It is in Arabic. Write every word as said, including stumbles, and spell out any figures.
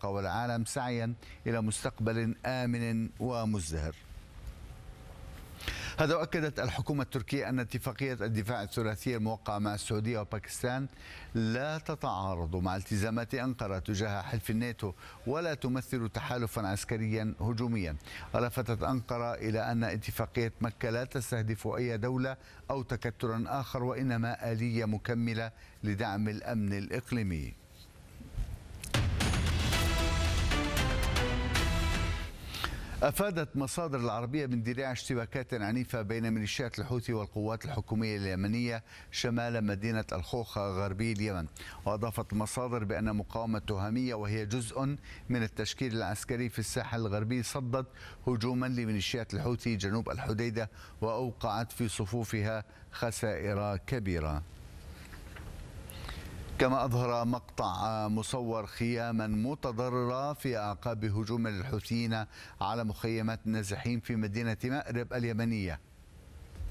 المنطقة والعالم سعيا إلى مستقبل آمن ومزدهر. هذا وأكدت الحكومة التركية أن اتفاقية الدفاع الثلاثية الموقعة مع السعودية وباكستان لا تتعارض مع التزامات أنقرة تجاه حلف الناتو ولا تمثل تحالفا عسكريا هجوميا. ولفتت أنقرة إلى أن اتفاقية مكة لا تستهدف أي دولة أو تكتلا آخر، وإنما آلية مكملة لدعم الأمن الإقليمي. أفادت مصادر العربية باندلاع اشتباكات عنيفة بين ميليشيات الحوثي والقوات الحكومية اليمنية شمال مدينة الخوخة غربي اليمن. وأضافت المصادر بأن مقاومة تهامية وهي جزء من التشكيل العسكري في الساحل الغربي صدت هجوما لميليشيات الحوثي جنوب الحديدة وأوقعت في صفوفها خسائر كبيرة. كما أظهر مقطع مصور خياما متضررة في أعقاب هجوم الحوثيين على مخيمات النازحين في مدينة مأرب اليمنية